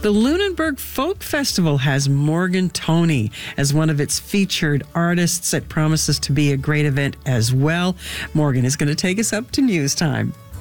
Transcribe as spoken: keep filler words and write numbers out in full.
The Lunenburg Folk Festival has Morgan Toney as one of its featured artists. It promises to be a great event as well. Morgan is going to take us up to news time.